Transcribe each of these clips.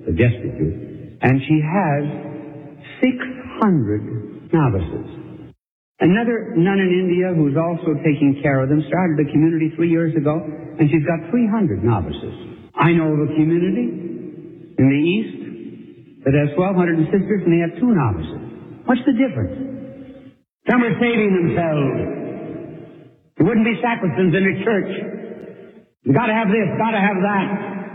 the destitute, and she has 600 novices. Another nun in India who's also taking care of them started a community 3 years ago, and she's got 300 novices. I know of a community in the East that has 1,200 sisters, and they have 2 novices. What's the difference? Some are saving themselves. There wouldn't be sacristans in a church. You gotta have this, gotta have that.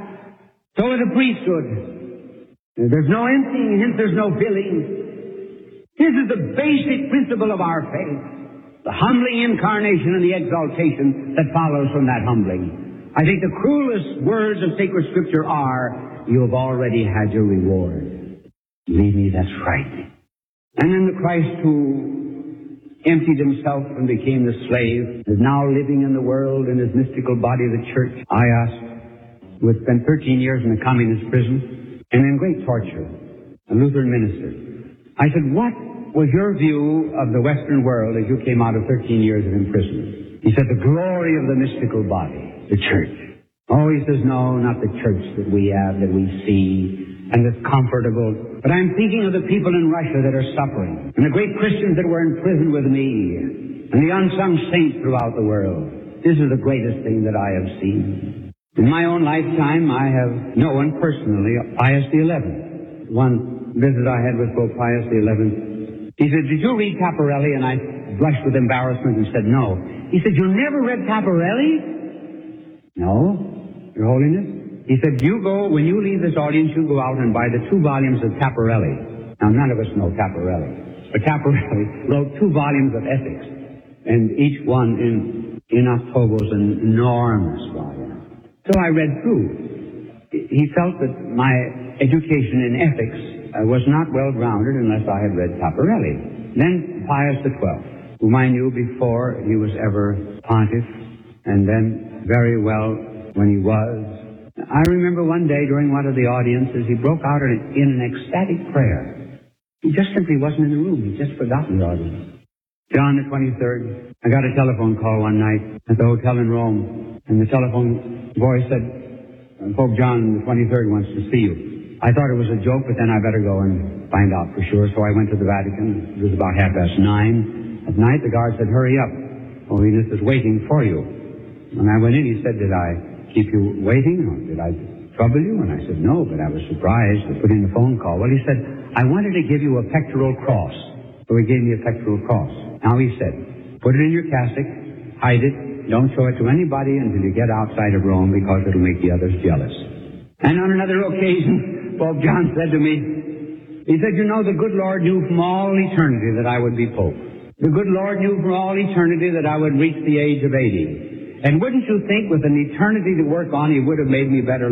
So is the priesthood. There's no emptying, hence there's no filling. This is the basic principle of our faith. The humbling incarnation and the exaltation that follows from that humbling. I think the cruelest words of sacred Scripture are, you have already had your reward. Believe me, that's frightening. And then the Christ who emptied himself and became the slave is now living in the world in his mystical body of the church. I asked, who had spent 13 years in a communist prison and in great torture, a Lutheran minister. I said, what was your view of the Western world as you came out of 13 years of imprisonment? He said, the glory of the mystical body, the church. Oh, he says, no, not the church that we have, that we see, and that's comfortable. But I'm thinking of the people in Russia that are suffering, and the great Christians that were in prison with me, and the unsung saints throughout the world. This is the greatest thing that I have seen. In my own lifetime, I have known personally Pius XI. One visit I had with Pope Pius XI. He said, did you read Caparelli? And I blushed with embarrassment and said, no. He said, you never read Caparelli? No, Your Holiness. He said, you go, when you leave this audience, you go out and buy the 2 volumes of Caparelli. Now, none of us know Caparelli. But Caparelli wrote 2 volumes of ethics. And each one in octavo was an enormous volume. So I read through. He felt that my education in ethics was not well-grounded unless I had read Caparelli. Then Pius XII, whom I knew before he was ever pontiff, and then very well when he was. I remember one day during one of the audiences, he broke out in an ecstatic prayer. He just simply wasn't in the room. He'd just forgotten the audience. John the 23rd, I got a telephone call one night at the hotel in Rome, and the telephone boy said, Pope John the 23rd wants to see you. I thought it was a joke, but then I better go and find out for sure. So I went to the Vatican. It was about 9:30 at night. The guard said, hurry up. Holiness is waiting for you. When I went in, he said, did I keep you waiting, or did I trouble you? And I said, no, but I was surprised to put in the phone call. Well, he said, I wanted to give you a pectoral cross. So he gave me a pectoral cross. Now he said, put it in your cassock, hide it, don't show it to anybody until you get outside of Rome, because it'll make the others jealous. And on another occasion, Pope John said to me, he said, you know, the good Lord knew from all eternity that I would be Pope. The good Lord knew from all eternity that I would reach the age of 80. And wouldn't you think with an eternity to work on, he would have made me better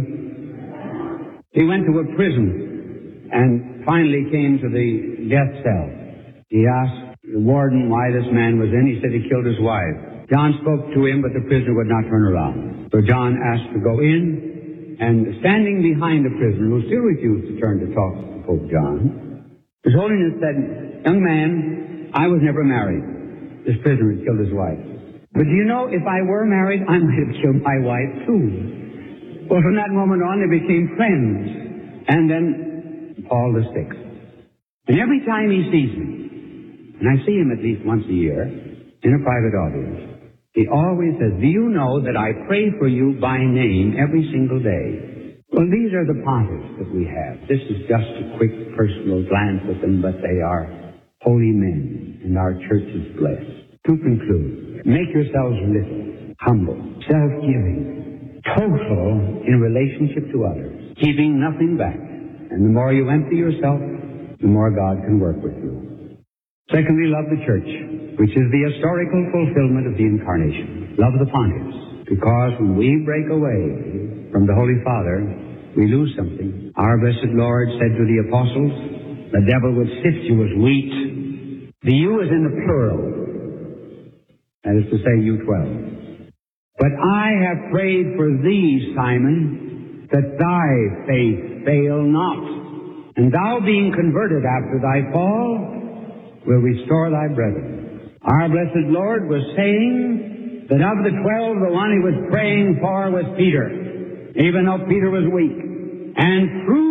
looking? He went to a prison and finally came to the death cell. He asked the warden why this man was in. He said he killed his wife. John spoke to him, but the prisoner would not turn around. So John asked to go in, and standing behind the prisoner, who still refused to turn to talk to Pope John, His Holiness said, young man, I was never married. This prisoner had killed his wife. But do you know, if I were married, I might have killed my wife too. Well, from that moment on, they became friends. And then Paul VI. And every time he sees me, and I see him at least once a year in a private audience, he always says, do you know that I pray for you by name every single day? Well, these are the pontiffs that we have. This is just a quick personal glance at them, but they are holy men, and our church is blessed. To conclude, make yourselves little, humble, self-giving, total in relationship to others, keeping nothing back. And the more you empty yourself, the more God can work with you. Secondly, love the church, which is the historical fulfillment of the Incarnation. Love the pontiffs, because when we break away from the Holy Father, we lose something. Our blessed Lord said to the apostles, the devil would sift you as wheat. The you is in the plural. That is to say, you 12. But I have prayed for thee, Simon, that thy faith fail not. And thou, being converted after thy fall, will restore thy brethren. Our blessed Lord was saying that of the 12, the one he was praying for was Peter, even though Peter was weak. And through